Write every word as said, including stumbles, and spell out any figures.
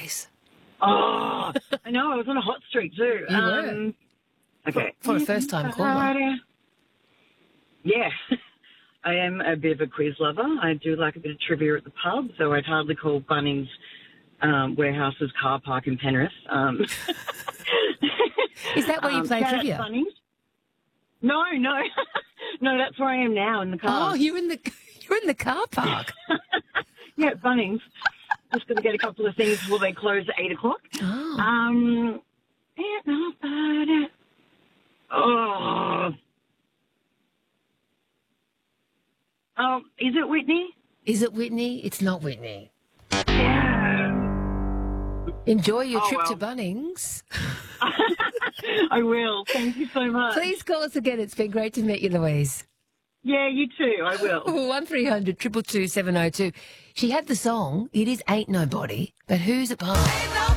days. Oh, I know. I was on a hot streak too. You um, were. Okay. For a first-time caller. Yeah. I am a bit of a quiz lover. I do like a bit of trivia at the pub, so I'd hardly call Bunnings um, Warehouse's car park in Penrith. Um, Is that where you um, play shout out trivia? to Bunnings. No, no. No, that's where I am now, in the car. Oh, you're in the you're in the car park. Yeah, at Bunnings. Just got to get a couple of things before they close at eight o'clock. Oh. Um, yeah, oh. Oh, is it Whitney? Is it Whitney? It's not Whitney. Yeah. Enjoy your Oh, trip well. to Bunnings. I will. Thank you so much. Please call us again. It's been great to meet you, Louise. Yeah, you too. I will. one three hundred two two two seven oh two. She had the song, It Is Ain't Nobody, but who's it by?